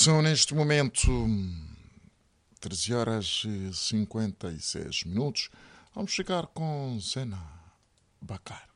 São neste momento 13 horas e 56 minutos. Vamos chegar com Zena Bacar.